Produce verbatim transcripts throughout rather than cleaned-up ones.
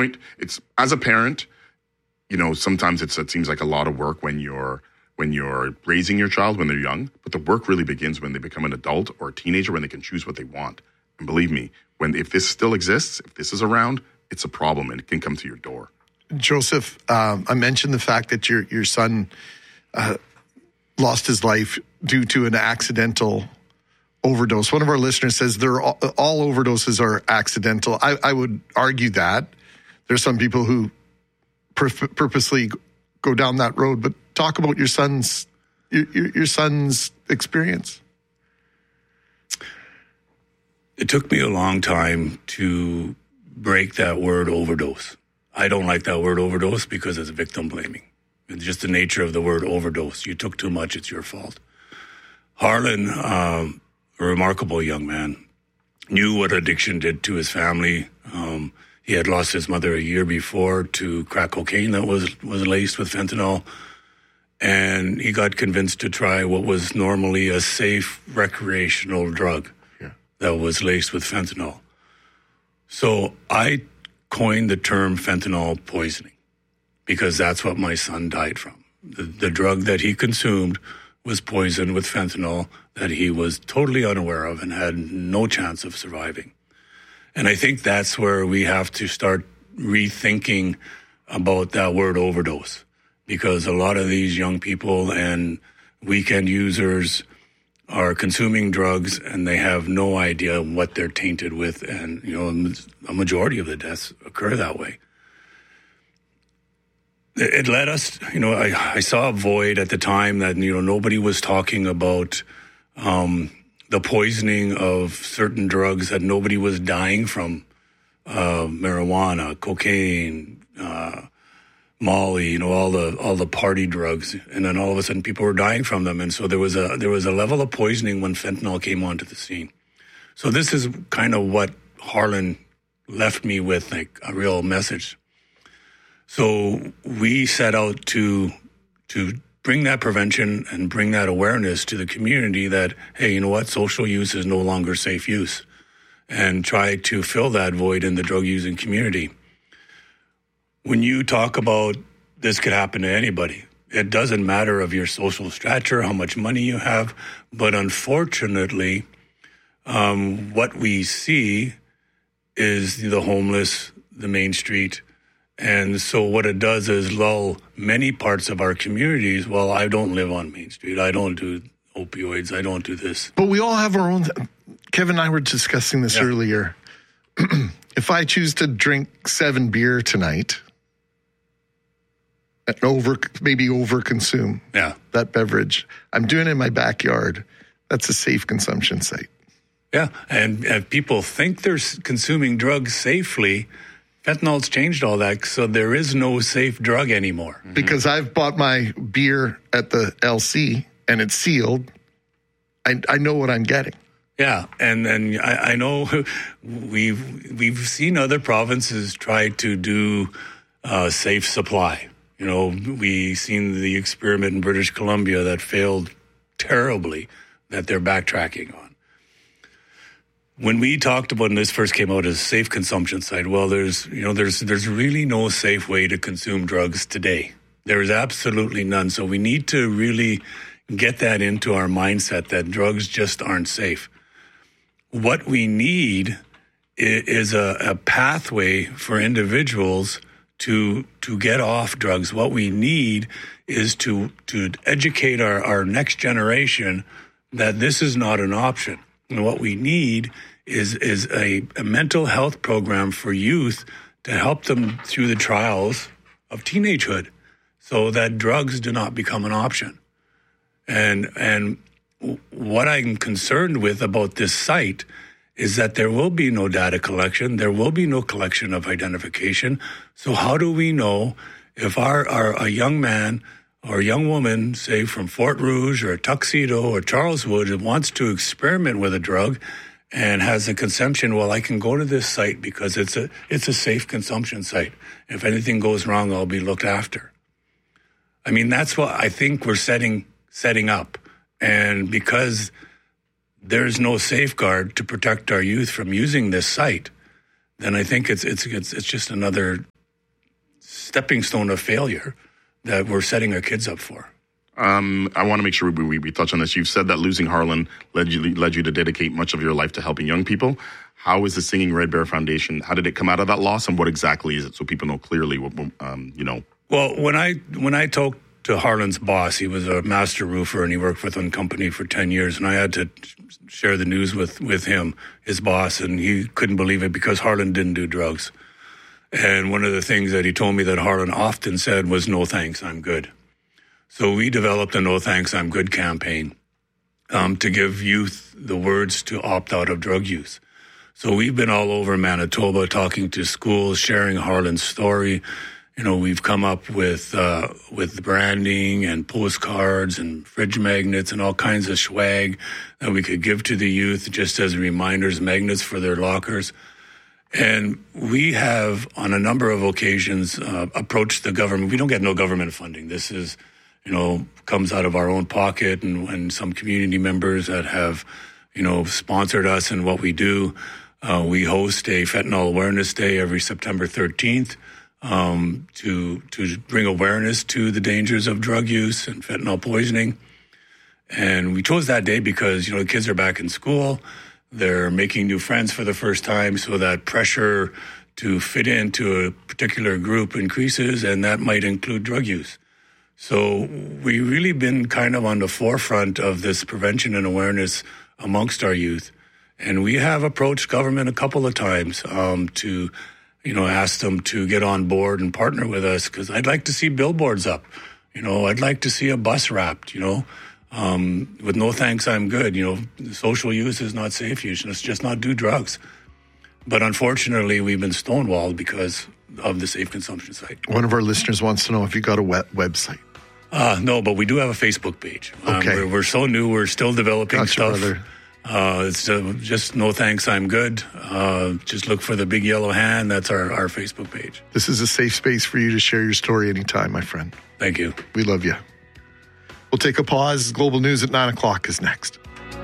point, it's as a parent, you know, sometimes it's, it seems like a lot of work when you're when you're raising your child when they're young, but the work really begins when they become an adult or a teenager, when they can choose what they want. And believe me, when if this still exists, if this is around, it's a problem and it can come to your door. Joseph, um, I mentioned the fact that your your son uh, lost his life due to an accidental overdose. One of our listeners says they're all, all overdoses are accidental. I, I would argue that there's some people who pur- purposely go down that road. But talk about your son's your, your, your son's experience. It took me a long time to break that word overdose. I don't like that word overdose because it's victim blaming. It's just the nature of the word overdose. You took too much, it's your fault. Harlan, um, a remarkable young man, knew what addiction did to his family. Um, he had lost his mother a year before to crack cocaine that was, was laced with fentanyl. And he got convinced to try what was normally a safe recreational drug yeah. that was laced with fentanyl. So I coined the term fentanyl poisoning because that's what my son died from. The, the drug that he consumed was poisoned with fentanyl that he was totally unaware of and had no chance of surviving. And I think that's where we have to start rethinking about that word overdose, because a lot of these young people and weekend users are consuming drugs and they have no idea what they're tainted with. And, you know, a majority of the deaths occur that way. It led us, you know, I, I saw a void at the time that, you know, nobody was talking about um, the poisoning of certain drugs, that nobody was dying from, uh, marijuana, cocaine, uh, Molly, you know, all the all the party drugs, and then all of a sudden people were dying from them, and so there was a there was a level of poisoning when fentanyl came onto the scene. So this is kind of what Harlan left me with, like a real message. So we set out to to bring that prevention and bring that awareness to the community that, hey, you know what, social use is no longer safe use, and try to fill that void in the drug using community. When you talk about this could happen to anybody, it doesn't matter of your social stature, how much money you have, but unfortunately, um, what we see is the homeless, the Main Street. And so what it does is lull many parts of our communities. Well, I don't live on Main Street. I don't do opioids. I don't do this. But we all have our own. Kevin and I were discussing this yeah. earlier. If I choose to drink seven beer tonight, and over maybe overconsume yeah. that beverage, I'm doing it in my backyard. That's a safe consumption site. Yeah, and if people think they're consuming drugs safely, fentanyl's changed all that, so there is no safe drug anymore. Mm-hmm. Because I've bought my beer at the L C and it's sealed. I, I know what I'm getting. Yeah, and and I, I know we've we've seen other provinces try to do uh, safe supply. You know, we seen the experiment in British Columbia that failed terribly, that they're backtracking on. When we talked about, when this first came out as safe consumption site, well, there's you know there's there's really no safe way to consume drugs today. There is absolutely none. So we need to really get that into our mindset that drugs just aren't safe. What we need is a, a pathway for individuals to to get off drugs. What we need is to to educate our, our next generation that this is not an option. And what we need is is a, a mental health program for youth to help them through the trials of teenagehood so that drugs do not become an option. And and what I'm concerned with about this site is that there will be no data collection. There will be no collection of identification. So how do we know if our, our a young man or a young woman, say from Fort Rouge or Tuxedo or Charleswood, wants to experiment with a drug and has a consumption, well, I can go to this site because it's a it's a safe consumption site. If anything goes wrong, I'll be looked after. I mean, that's what I think we're setting setting up. And because there's no safeguard to protect our youth from using this site, then I think it's it's it's, it's just another stepping stone of failure that we're setting our kids up for. Um, I want to make sure we, we, we touch on this. You've said that losing Harlan led you, led you to dedicate much of your life to helping young people. How is the Singing Red Bear Foundation? How did it come out of that loss, and what exactly is it, so people know clearly what, um, you know? Well, when I when I talked to Harlan's boss, he was a master roofer and he worked with one company for ten years, and I had to share the news with, with him, his boss, and he couldn't believe it because Harlan didn't do drugs. And one of the things that he told me that Harlan often said was, "No thanks, I'm good." So we developed a No Thanks, I'm Good campaign um, to give youth the words to opt out of drug use. So we've been all over Manitoba talking to schools, sharing Harlan's story. You know, we've come up with uh, with branding and postcards and fridge magnets and all kinds of swag that we could give to the youth just as reminders, magnets for their lockers. And we have, on a number of occasions, uh, approached the government. We don't get no government funding. This is, you know, comes out of our own pocket and, and some community members that have, you know, sponsored us in what we do. Uh, we host a Fentanyl Awareness Day every September thirteenth um, to to bring awareness to the dangers of drug use and fentanyl poisoning. And we chose that day because, you know, the kids are back in school. They're making new friends for the first time, so that pressure to fit into a particular group increases, and that might include drug use. So we've really been kind of on the forefront of this prevention and awareness amongst our youth. And we have approached government a couple of times um, to, you know, ask them to get on board and partner with us, because I'd like to see billboards up. You know, I'd like to see a bus wrapped, you know, um, with No Thanks, I'm Good. You know, social use is not safe use. Let's just not do drugs. But unfortunately, we've been stonewalled because of the safe consumption site. One of our listeners wants to know if you got a web- website. Uh, no, but we do have a Facebook page. Um, Okay. we're, we're so new. We're still developing Gotcha, stuff. brother. Uh, it's uh, just No Thanks, I'm Good. Uh, just look for the big yellow hand. That's our, our Facebook page. This is a safe space for you to share your story anytime, my friend. Thank you. We love you. We'll take a pause. Global News at nine o'clock is next.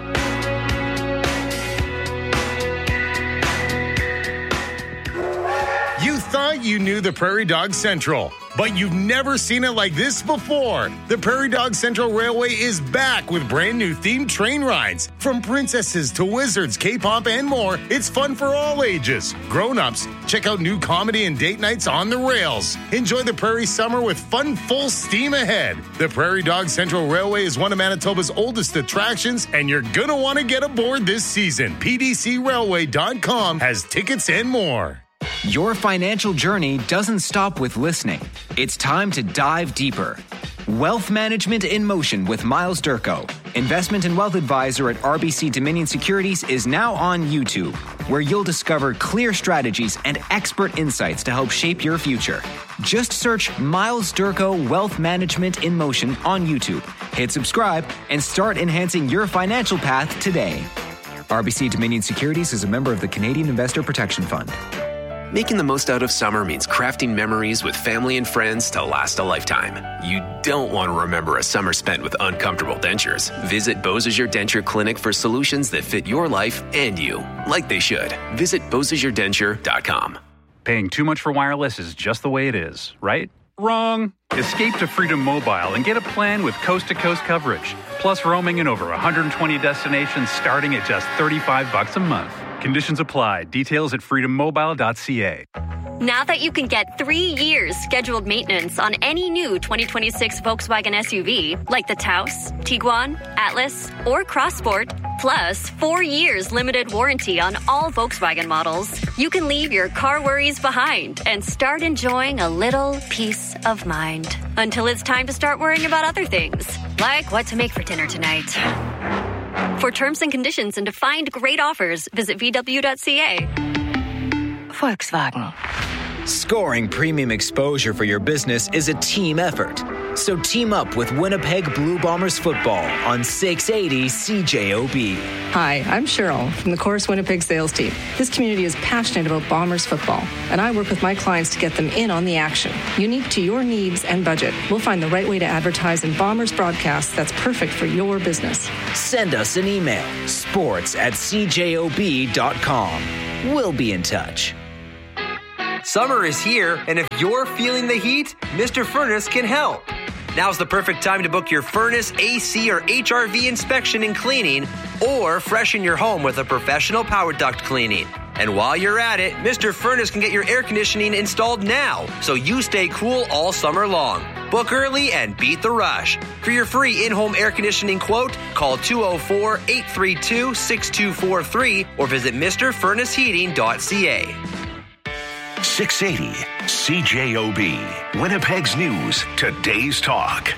You thought you knew the Prairie Dog Central, but you've never seen it like this before. The Prairie Dog Central Railway is back with brand new themed train rides. From princesses to wizards, K-pop, and more, it's fun for all ages. Grown-ups, check out new comedy and date nights on the rails. Enjoy the Prairie summer with fun full steam ahead. The Prairie Dog Central Railway is one of Manitoba's oldest attractions, and you're gonna want to get aboard this season. P D C railway dot com has tickets and more. Your financial journey doesn't stop with listening. It's time to dive deeper. Wealth Management in Motion with Miles Durko, investment and wealth advisor at R B C Dominion Securities, is now on YouTube, where you'll discover clear strategies and expert insights to help shape your future. Just search Miles Durko Wealth Management in Motion on YouTube, hit subscribe, and start enhancing your financial path today. R B C Dominion Securities is a member of the Canadian Investor Protection Fund. Making the most out of summer means crafting memories with family and friends to last a lifetime. You don't want to remember a summer spent with uncomfortable dentures. Visit Beausejour Denture Clinic for solutions that fit your life and you, like they should. Visit Beausejour Denture dot com. Paying too much for wireless is just the way it is, right? Wrong. Escape to Freedom Mobile and get a plan with coast-to-coast coverage, plus roaming in over one hundred twenty destinations starting at just thirty-five bucks a month. Conditions apply. Details at freedom mobile dot c a. Now that you can get three years scheduled maintenance on any new twenty twenty-six Volkswagen S U V, like the Taos, Tiguan, Atlas, or Crossport, plus four years limited warranty on all Volkswagen models, you can leave your car worries behind and start enjoying a little peace of mind. Until it's time to start worrying about other things, like what to make for dinner tonight. For terms and conditions and to find great offers, visit v w dot c a. Volkswagen. Scoring premium exposure for your business is a team effort. So team up with Winnipeg Blue Bombers football on six eighty C J O B. Hi, I'm Cheryl from the Chorus Winnipeg sales team. This community is passionate about Bombers football, and I work with my clients to get them in on the action. Unique to your needs and budget, we'll find the right way to advertise in Bombers broadcasts that's perfect for your business. Send us an email, sports at c j o b dot com. We'll be in touch. Summer is here, and if you're feeling the heat, Mister Furnace can help. Now's the perfect time to book your furnace, A C, or H R V inspection and cleaning, or freshen your home with a professional power duct cleaning. And while you're at it, Mister Furnace can get your air conditioning installed now, so you stay cool all summer long. Book early and beat the rush. For your free in-home air conditioning quote, call two oh four, eight three two, six two four three or visit Mr Furnace Heating dot c a. six eighty C J O B, Winnipeg's News, today's talk.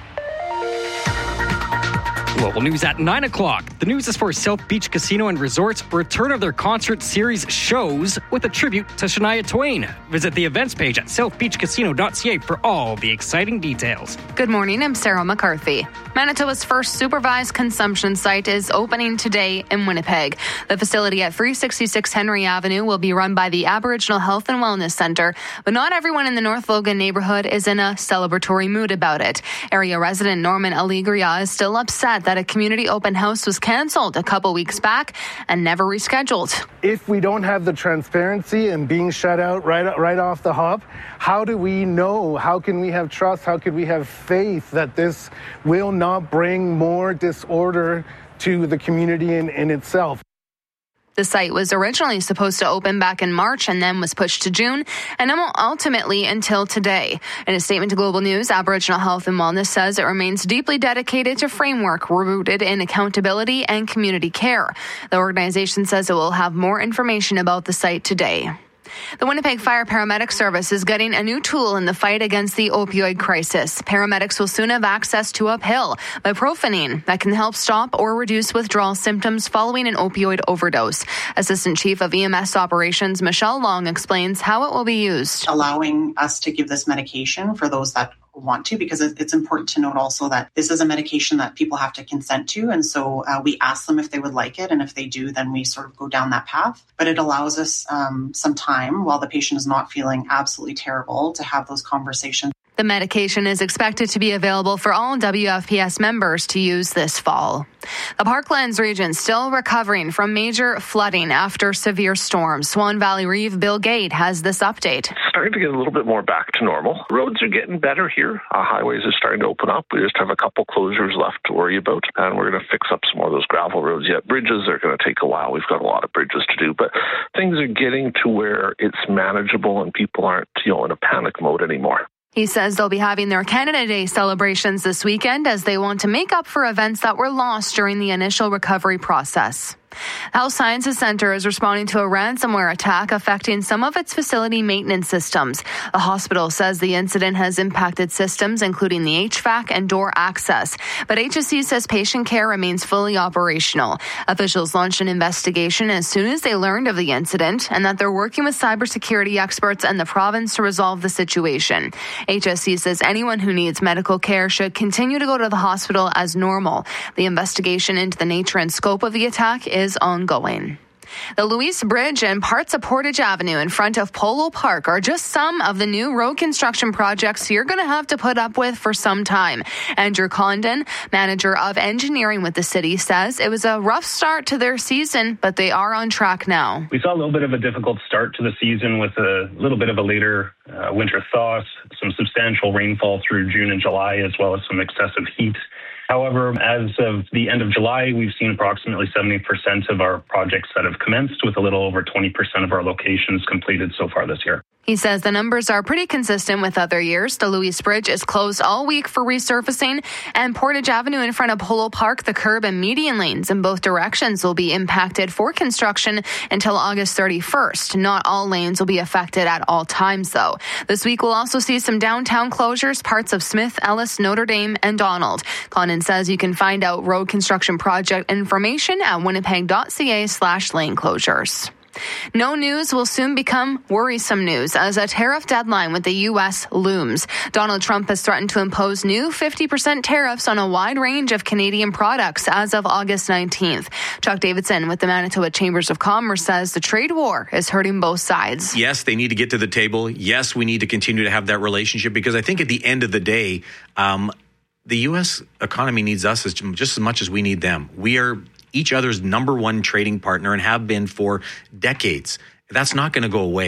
Local news at nine o'clock. The news is for South Beach Casino and Resort's return of their concert series shows with a tribute to Shania Twain. Visit the events page at south beach casino dot c a for all the exciting details. Good morning, I'm Sarah McCarthy. Manitoba's first supervised consumption site is opening today in Winnipeg. The facility at three sixty-six Henry Avenue will be run by the Aboriginal Health and Wellness Centre, but not everyone in the North Logan neighborhood is in a celebratory mood about it. Area resident Norman Aligria is still upset that a community open house was cancelled a couple weeks back and never rescheduled. If we don't have the transparency and being shut out right, right off the hop, how do we know? How can we have trust? How can we have faith that this will not bring more disorder to the community in, in itself? The site was originally supposed to open back in March and then was pushed to June and ultimately until today. In a statement to Global News, Aboriginal Health and Wellness says it remains deeply dedicated to framework rooted in accountability and community care. The organization says it will have more information about the site today. The Winnipeg Fire Paramedic Service is getting a new tool in the fight against the opioid crisis. Paramedics will soon have access to a pill, bupropion, that can help stop or reduce withdrawal symptoms following an opioid overdose. Assistant Chief of E M S Operations Michelle Long explains how it will be used. Allowing us to give this medication for those that want to, because it's important to note also that this is a medication that people have to consent to. And so uh, we ask them if they would like it. And if they do, then we sort of go down that path. But it allows us um, some time while the patient is not feeling absolutely terrible to have those conversations. The medication is expected to be available for all W F P S members to use this fall. The Parklands region still recovering from major flooding after severe storms. Swan Valley Reeve Bill Gate has this update. It's starting to get a little bit more back to normal. Roads are getting better here. Uh, highways are starting to open up. We just have a couple closures left to worry about, and we're going to fix up some more of those gravel roads yet. Bridges are going to take a while. We've got a lot of bridges to do, but things are getting to where it's manageable and people aren't, you know, in a panic mode anymore. He says they'll be having their Canada Day celebrations this weekend as they want to make up for events that were lost during the initial recovery process. Health Sciences Centre is responding to a ransomware attack affecting some of its facility maintenance systems. The hospital says the incident has impacted systems, including the H V A C and door access. But H S C says patient care remains fully operational. Officials launched an investigation as soon as they learned of the incident and that they're working with cybersecurity experts and the province to resolve the situation. H S C says anyone who needs medical care should continue to go to the hospital as normal. The investigation into the nature and scope of the attack is is ongoing. The Louise Bridge and parts of Portage Avenue in front of Polo Park are just some of the new road construction projects you're going to have to put up with for some time. Andrew Condon, manager of engineering with the city, says it was a rough start to their season, but they are on track now. We saw a little bit of a difficult start to the season with a little bit of a later uh, winter thaw, some substantial rainfall through June and July, as well as some excessive heat. However, as of the end of July, we've seen approximately seventy percent of our projects that have commenced, with a little over twenty percent of our locations completed so far this year. He says the numbers are pretty consistent with other years. The Louise Bridge is closed all week for resurfacing, and Portage Avenue in front of Polo Park, the curb and median lanes in both directions will be impacted for construction until August thirty-first. Not all lanes will be affected at all times, though. This week we'll also see some downtown closures, parts of Smith, Ellis, Notre Dame, and Donald. Condon says you can find out road construction project information at winnipeg.ca slash lane closures. No news will soon become worrisome news as a tariff deadline with the U S looms. Donald Trump has threatened to impose new fifty percent tariffs on a wide range of Canadian products as of August nineteenth. Chuck Davidson with the Manitoba Chambers of Commerce says the trade war is hurting both sides. Yes, they need to get to the table. Yes, we need to continue to have that relationship because I think at the end of the day, um, the U S economy needs us as, just as much as we need them. We are each other's number one trading partner and have been for decades. That's not going to go away.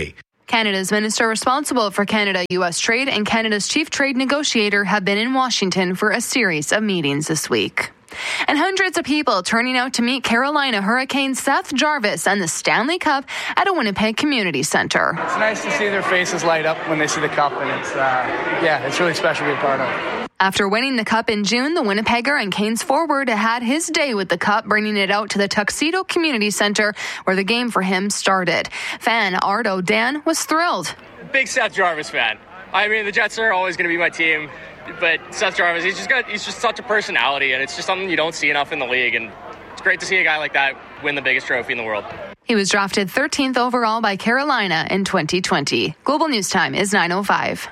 Canada's minister responsible for Canada-U S trade and Canada's chief trade negotiator have been in Washington for a series of meetings this week. And hundreds of people turning out to meet Carolina Hurricane Seth Jarvis and the Stanley Cup at a Winnipeg Community Center. It's nice to see their faces light up when they see the cup, and it's, uh, yeah, it's really special to be a part of. After winning the Cup in June, the Winnipegger and Canes forward had his day with the Cup, bringing it out to the Tuxedo Community Center, where the game for him started. Fan Ardo Dan was thrilled. Big Seth Jarvis fan. I mean, the Jets are always going to be my team, but Seth Jarvis, he's just got, he's just such a personality, and it's just something you don't see enough in the league, and it's great to see a guy like that win the biggest trophy in the world. He was drafted thirteenth overall by Carolina in twenty twenty. Global News Time is nine oh five.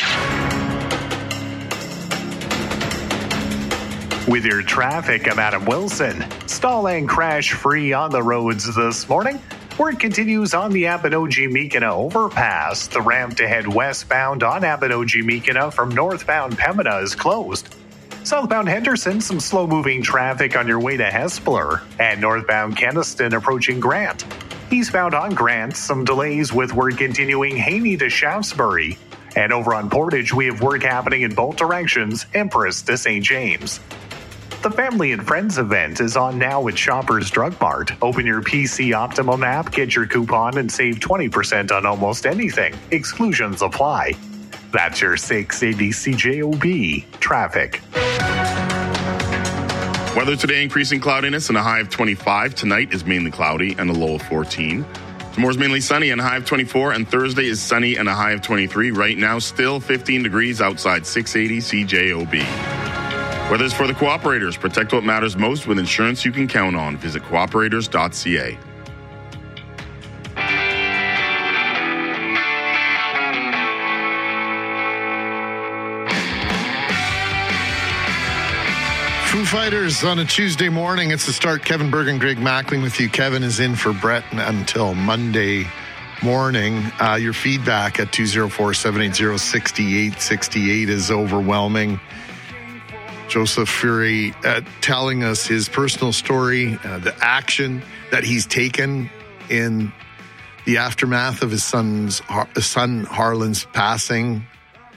With your traffic, I'm Adam Wilson. Stalling crash-free on the roads this morning. Work continues on the Abinogi-Meekina overpass. The ramp to head westbound on Abinogi-Meekina from northbound Pembina is closed. Southbound Henderson, some slow-moving traffic on your way to Hespeler. And northbound Keniston approaching Grant. Eastbound on Grant, some delays with work continuing Haney to Shaftesbury. And over on Portage, we have work happening in both directions, Empress to Saint James. The Family and Friends event is on now at Shoppers Drug Mart. Open your P C Optimum app, get your coupon, and save twenty percent on almost anything. Exclusions apply. That's your six eighty C J O B traffic. Weather today, increasing cloudiness and a high of twenty-five. Tonight is mainly cloudy and a low of fourteen. Tomorrow's mainly sunny and a high of twenty-four, and Thursday is sunny and a high of twenty-three. Right now, still fifteen degrees outside six eighty C J O B. Weather's for the Cooperators. Protect what matters most with insurance you can count on. Visit cooperators dot c a. Foo Fighters on a Tuesday morning. It's the start. Kevin Berg and Greg Mackling with you. Kevin is in for Brett until Monday morning. Uh, your feedback at two oh four, seven eight zero, six eight six eight is overwhelming. Joseph Fury uh, telling us his personal story, uh, the action that he's taken in the aftermath of his son's his son Harlan's passing.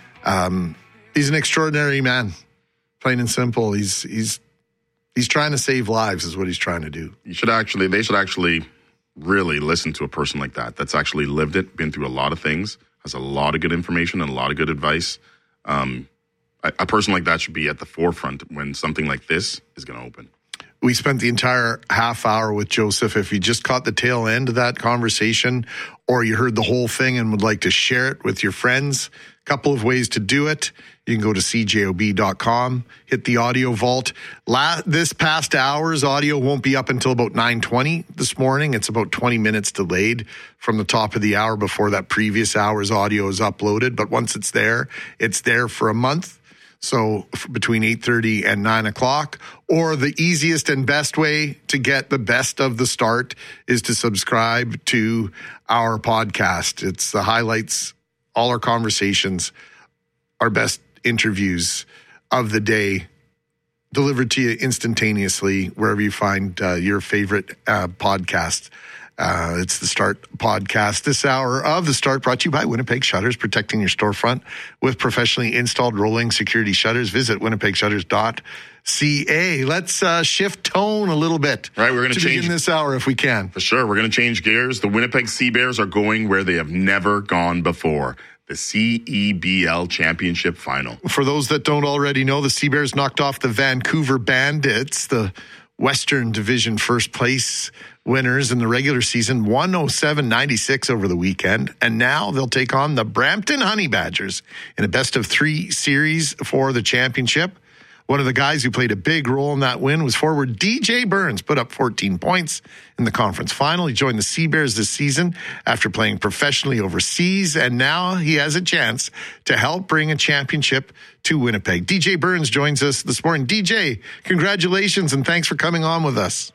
Um, he's an extraordinary man, plain and simple. He's he's he's trying to save lives, is what he's trying to do. You should actually, they should actually really listen to a person like that. That's actually lived it, been through a lot of things, has a lot of good information and a lot of good advice. Um, A, a person like that should be at the forefront when something like this is going to open. We spent the entire half hour with Joseph. If you just caught the tail end of that conversation or you heard the whole thing and would like to share it with your friends, a couple of ways to do it. You can go to c j o b dot com, hit the audio vault. La- this past hour's audio won't be up until about nine twenty this morning. It's about twenty minutes delayed from the top of the hour before that previous hour's audio is uploaded. But once it's there, it's there for a month. So between eight thirty and nine o'clock, or the easiest and best way to get the best of the start is to subscribe to our podcast. It's the highlights, all our conversations, our best interviews of the day, delivered to you instantaneously wherever you find uh, your favorite uh, podcast. Uh, it's the Start podcast. This hour of the Start brought to you by Winnipeg Shutters, protecting your storefront with professionally installed rolling security shutters. Visit winnipeg shutters dot c a. Let's uh, shift tone a little bit. All right, we're going to change begin this hour if we can. For sure, we're going to change gears. The Winnipeg Sea Bears are going where they have never gone before. The C E B L Championship Final. For those that don't already know, the Sea Bears knocked off the Vancouver Bandits, the Western Division first place winners in the regular season, one oh seven ninety-six over the weekend. And now they'll take on the Brampton Honey Badgers in a best of three series for the championship. One of the guys who played a big role in that win was forward D J Burns, put up fourteen points in the conference final. He joined the Sea Bears this season after playing professionally overseas, and now he has a chance to help bring a championship to Winnipeg. D J Burns joins us this morning. D J, congratulations, and thanks for coming on with us.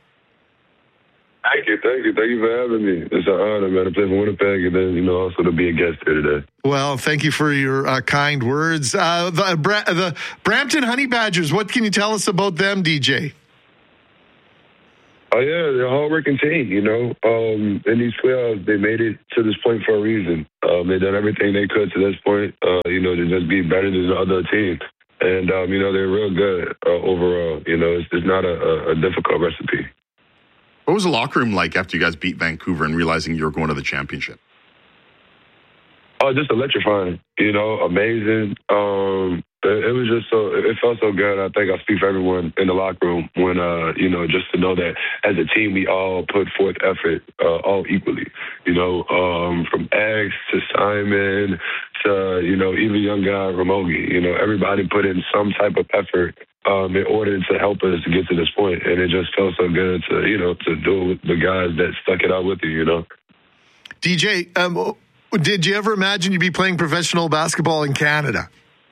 Thank you, thank you, thank you for having me. It's an honor, man, to play for Winnipeg, and then, you know, also to be a guest here today. Well, thank you for your uh, kind words. Uh, the, Bra- the Brampton Honey Badgers, what can you tell us about them, D J? Oh, yeah, they're a hard-working team, you know. Um, in these playoffs, they made it to this point for a reason. Um, they've done everything they could to this point, uh, you know, to just be better than the other team. And, um, you know, they're real good uh, overall. You know, it's, it's not a, a difficult recipe. What was the locker room like after you guys beat Vancouver and realizing you were going to the championship? Oh, just electrifying, you know, amazing. Um, it, it was just so, it felt so good. I think I speak for everyone in the locker room when, uh, you know, just to know that as a team, we all put forth effort, uh, all equally, you know, um, from X to Simon to, you know, even young guy Ramogi, you know, everybody put in some type of effort um, in order to help us to get to this point. And it just felt so good to, you know, to do it with the guys that stuck it out with you, you know. D J, um, did you ever imagine you'd be playing professional basketball in Canada?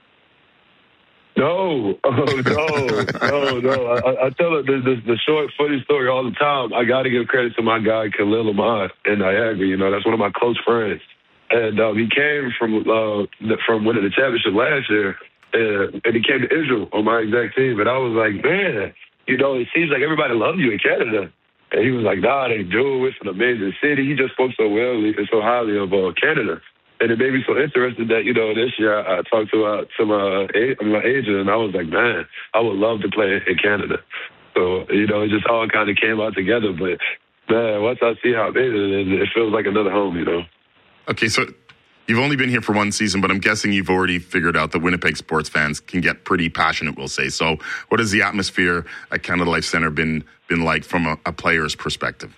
No, oh, no, no, no. I, I tell it, the, the, the short, funny story all the time. I got to give credit to my guy, Khalil Ahmad in Niagara. You know, that's one of my close friends. And um, he came from uh, from winning the championship last year, and, and he came to Israel on my exact team. And I was like, man, you know, it seems like everybody loves you in Canada. And he was like, nah, they do. It's an amazing city. He just spoke so well and so highly of uh, Canada. And it made me so interested that, you know, this year I talked to, uh, to my, my agent, and I was like, man, I would love to play in Canada. So, you know, it just all kind of came out together. But, man, once I see how it is, it feels like another home, you know. Okay, so you've only been here for one season, but I'm guessing you've already figured out that Winnipeg sports fans can get pretty passionate, we'll say. So what has the atmosphere at Canada Life Centre been been like from a, a player's perspective?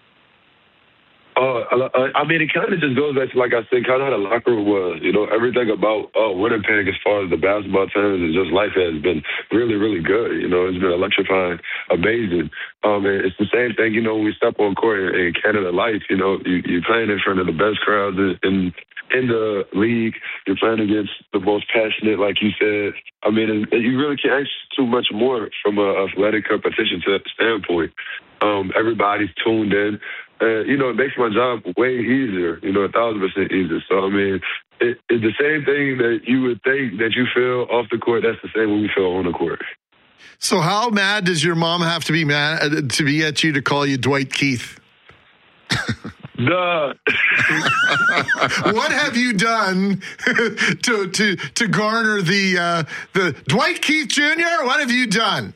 Uh, I mean, it kind of just goes back to, like I said, kind of how the locker room was. You know, everything about uh, Winnipeg as far as the basketball terms and just life has been really, really good. You know, it's been electrifying, amazing. Um, and it's the same thing, you know, when we step on court in Canada Life, you know, you, you're playing in front of the best crowds in, in in the league. You're playing against the most passionate, like you said. I mean, and you really can't ask too much more from an athletic competition standpoint. Um, everybody's tuned in. Uh, you know, it makes my job way easier, you know, a thousand percent easier. So, I mean, it, it's the same thing that you would think that you feel off the court. That's the same when we feel on the court. So how mad does your mom have to be mad to be at you to call you Dwight Keith? Duh. What have you done to to to garner the uh, the Dwight Keith Junior? What have you done?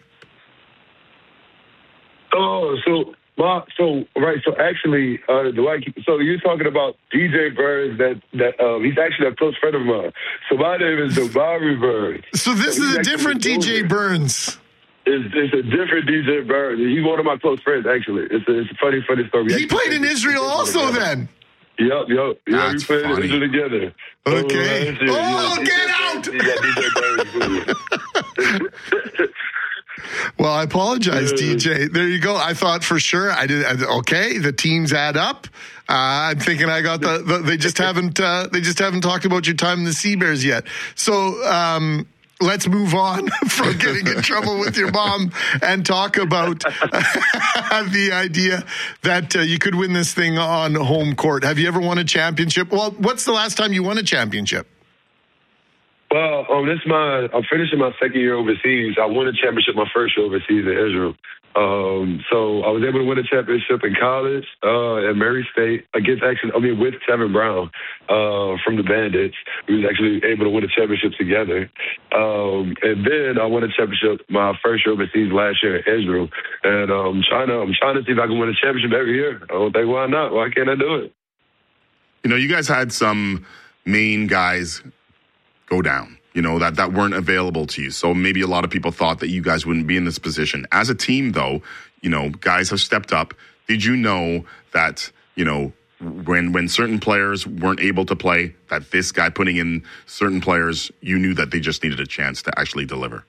Oh, so my, so right. So actually, uh, Dwight. So you're talking about D J Burns? That that um, he's actually a close friend of mine. So my name is Devary Burns. So this so is a different D J Burns. It's, it's a different D J Burns. He's one of my close friends, actually. It's a, it's a funny, funny story. He played in Israel also, then. Yep, yep. Yeah, we played funny. in Israel together. Okay. Oh, oh yeah, get out! You got D J Burns. Well, I apologize, D J. There you go. I thought for sure I did. Okay, the teams add up. Uh, I'm thinking I got the. the they just haven't. Uh, they just haven't talked about your time in the Sea Bears yet. So. Um, Let's move on from getting in trouble with your mom and talk about the idea that uh, you could win this thing on home court. Have you ever won a championship? Well, what's the last time you won a championship? Well, um, this is my, I'm finishing my second year overseas. I won a championship my first year overseas in Israel. Um, so I was able to win a championship in college uh, at Murray State against actually, I mean, with Kevin Brown uh, from the Bandits. We was actually able to win a championship together. Um, and then I won a championship my first year overseas last year in Israel. And um, I'm trying to, I'm trying to see if I can win a championship every year. I don't think why not? Why can't I do it? You know, you guys had some main guys go down. You know, that, that weren't available to you. So maybe a lot of people thought that you guys wouldn't be in this position. As a team, though, you know, guys have stepped up. Did you know that, you know, when when certain players weren't able to play, that this guy putting in certain players, you knew that they just needed a chance to actually deliver?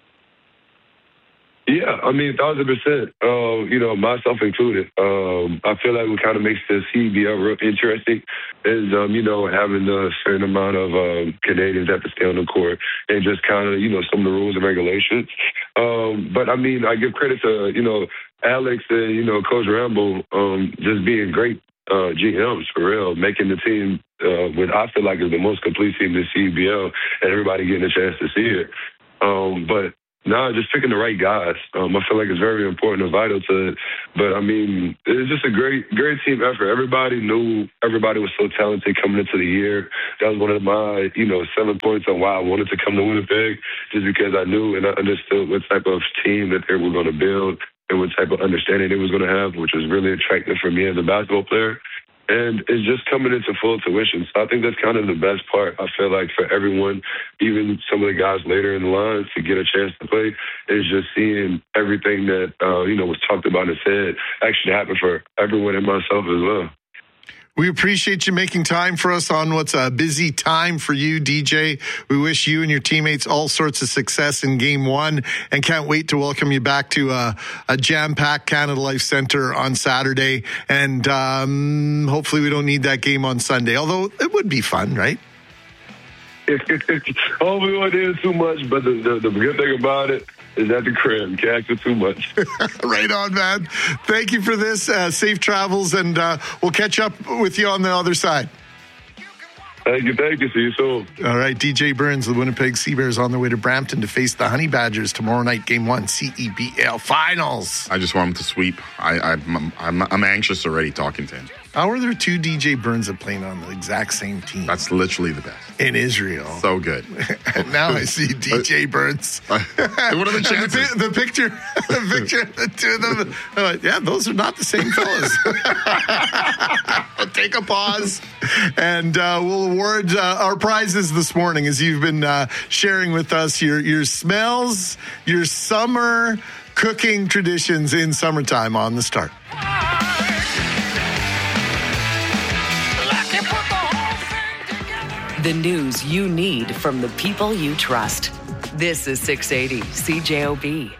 Yeah, I mean, a thousand percent. Uh, you know, myself included. Um, I feel like what kind of makes the C B L real interesting is, um, you know, having a certain amount of um, Canadians have to stay on the court and just kind of, you know, some of the rules and regulations. Um, but I mean, I give credit to, you know, Alex and, you know, Coach Rambo um, just being great uh, G Ms for real, making the team uh, what I feel like is the most complete team in the C B L and everybody getting a chance to see it. Um, but No, just picking the right guys. Um, I feel like it's very important and vital to it. But, I mean, it's just a great, great team effort. Everybody knew everybody was so talented coming into the year. That was one of my, you know, selling points on why I wanted to come to Winnipeg, just because I knew and I understood what type of team that they were going to build and what type of understanding they was going to have, which was really attractive for me as a basketball player. And it's just coming into full tuition. So I think that's kind of the best part, I feel like, for everyone, even some of the guys later in the line to get a chance to play, is just seeing everything that, uh, you know, was talked about and said actually happen for everyone and myself as well. We appreciate you making time for us on what's a busy time for you, D J. We wish you and your teammates all sorts of success in game one and can't wait to welcome you back to a, a jam-packed Canada Life Centre on Saturday. And um, hopefully we don't need that game on Sunday, although it would be fun, right? Oh, we won't do too much, but the, the, the good thing about it is at the crib. Can't do too much. Right on, man. Thank you for this. Uh, safe travels, and uh, we'll catch up with you on the other side. Thank you, thank you. See you soon. All right, D J Burns, the Winnipeg Sea Bears on their way to Brampton to face the Honey Badgers tomorrow night, game one, C E B L Finals. I just want him to sweep. I, I'm, I'm, I'm anxious already talking to him. How are there two D J Burns that playing on the exact same team? That's literally the best. In Israel. So good. And now I see D J Burns. What are the chances? The, the picture, the picture of the two of them. Like, yeah, those are not the same fellas. We'll take a pause, and uh, we'll award uh, our prizes this morning as you've been uh, sharing with us your, your smells, your summer cooking traditions in summertime on The Start. The news you need from the people you trust. This is six eighty C J O B.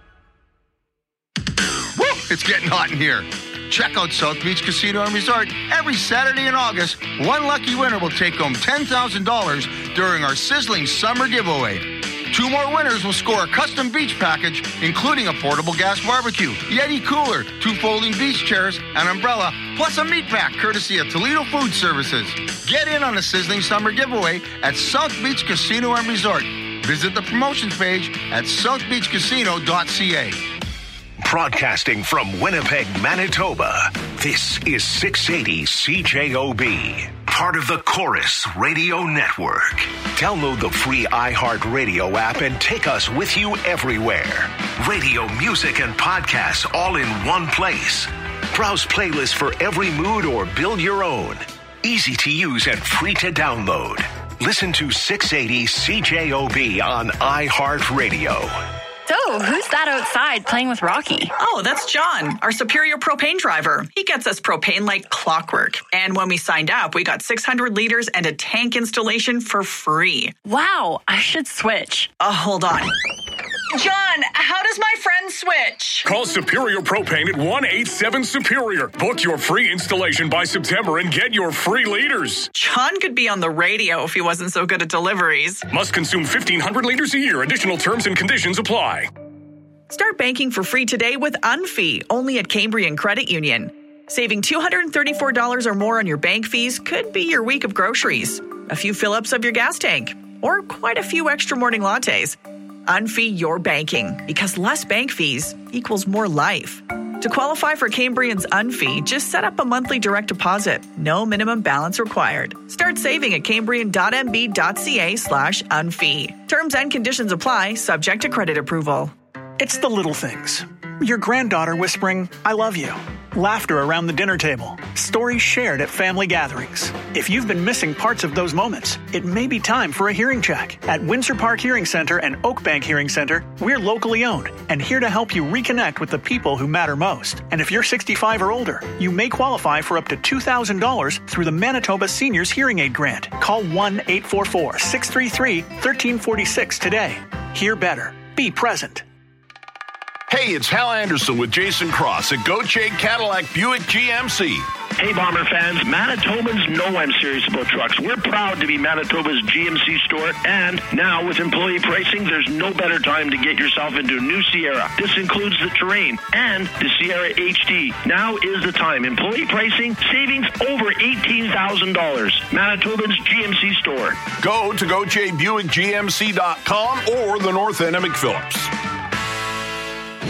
Woo! It's getting hot in here. Check out South Beach Casino and Resort. Every Saturday in August, one lucky winner will take home ten thousand dollars during our sizzling summer giveaway. Two more winners will score a custom beach package, including a portable gas barbecue, Yeti cooler, two folding beach chairs, an umbrella, plus a meat pack courtesy of Toledo Food Services. Get in on the sizzling summer giveaway at South Beach Casino and Resort. Visit the promotions page at south beach casino dot c a. Broadcasting from Winnipeg, Manitoba, this is six eighty C J O B, part of the Chorus Radio Network. Download the free iHeartRadio app and take us with you everywhere. Radio, music, and podcasts all in one place. Browse playlists for every mood or build your own. Easy to use and free to download. Listen to six eighty C J O B on iHeartRadio. So, who's that outside playing with Rocky? Oh, that's John, our Superior propane driver. He gets us propane like clockwork. And when we signed up, we got six hundred liters and a tank installation for free. Wow, I should switch. Oh, hold on. John, how does my friend switch? Call Superior Propane at one eight seven Superior. Book your free installation by September and get your free liters. John could be on the radio if he wasn't so good at deliveries. Must consume fifteen hundred liters a year. Additional terms and conditions apply. Start banking for free today with Unfee, only at Cambrian Credit Union. Saving two hundred thirty-four dollars or more on your bank fees could be your week of groceries, a few fill-ups of your gas tank, or quite a few extra morning lattes. Unfee your banking, because less bank fees equals more life. To qualify for Cambrian's Unfee, just set up a monthly direct deposit. No minimum balance required. Start saving at cambrian.mb.ca slash unfee. Terms and conditions apply, subject to credit approval. It's the little things. Your granddaughter whispering, "I love you." Laughter around the dinner table. Stories shared at family gatherings. If you've been missing parts of those moments, it may be time for a hearing check. At Windsor Park Hearing Center and Oak Bank Hearing Center, we're locally owned and here to help you reconnect with the people who matter most. And if you're sixty-five or older, you may qualify for up to two thousand dollars through the Manitoba Seniors Hearing Aid Grant. Call one eight four four, six three three, one three four six today. Hear better. Be present. Hey, it's Hal Anderson with Jason Cross at Gauthier Cadillac Buick G M C. Hey, Bomber fans, Manitobans know I'm serious about trucks. We're proud to be Manitoba's G M C store, and now with employee pricing, there's no better time to get yourself into a new Sierra. This includes the Terrain and the Sierra H D. Now is the time. Employee pricing, savings over eighteen thousand dollars. Manitoba's G M C store. Go to Gauthier Buick G M C dot com or the North End of McPhillips.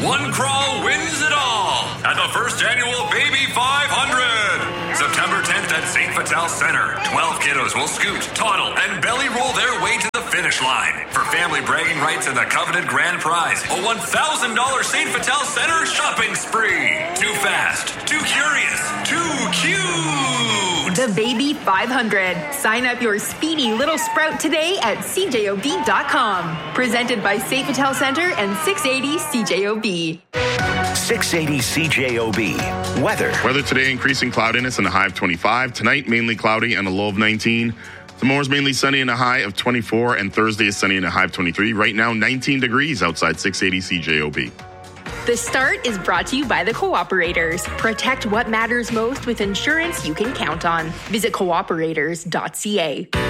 One crawl wins it all at the first annual Baby five hundred. September tenth at Saint Vital Center. twelve kiddos will scoot, toddle, and belly roll their way to the finish line. For family bragging rights and the coveted grand prize, a one thousand dollars Saint Vital Center shopping spree. Too fast, too curious, too cute. The Baby five hundred. Sign up your speedy little sprout today at C J O B dot com. Presented by Saint Vital Center and six eighty C J O B. six eighty C J O B. Weather. Weather today, increasing cloudiness and a high of twenty-five. Tonight, mainly cloudy and a low of nineteen. Tomorrow's mainly sunny and a high of twenty-four. And Thursday is sunny and a high of twenty-three. Right now, nineteen degrees outside six eighty C J O B. The Start is brought to you by the Cooperators. Protect what matters most with insurance you can count on. Visit cooperators dot c a.